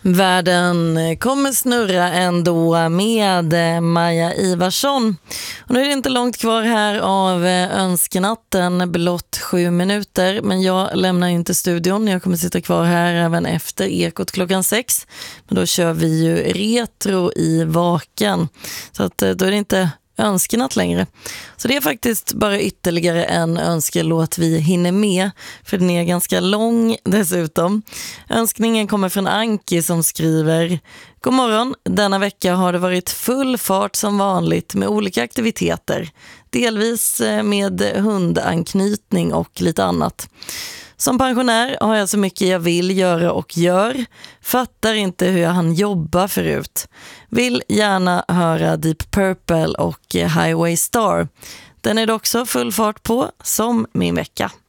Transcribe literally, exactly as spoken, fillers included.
Världen kommer snurra ändå med Maja Ivarsson. Och nu är det inte långt kvar här av önskenatten, blott sju minuter. Men jag lämnar inte studion, jag kommer sitta kvar här även efter Ekot klockan sex. Men då kör vi ju retro i vaken. Så att då är det inte önskenatt längre. Så det är faktiskt bara ytterligare en önskelåt vi hinner med, för den är ganska lång dessutom. Önskningen kommer från Anki som skriver: God morgon, denna vecka har det varit full fart som vanligt med olika aktiviteter, delvis med hundanknytning och lite annat. Som pensionär har jag så mycket jag vill göra och gör. Fattar inte hur jag hann jobba förut. Vill gärna höra Deep Purple och Highway Star. Den är det också full fart på som min vecka.